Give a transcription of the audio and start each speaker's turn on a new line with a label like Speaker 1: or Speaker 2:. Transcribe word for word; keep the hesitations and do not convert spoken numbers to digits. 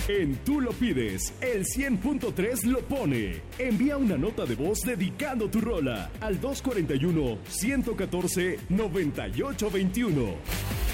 Speaker 1: En Tú lo pides, el cien punto tres lo pone. Envía una nota de voz dedicando tu rola al dos cuatro uno, uno uno cuatro, nueve ocho dos uno.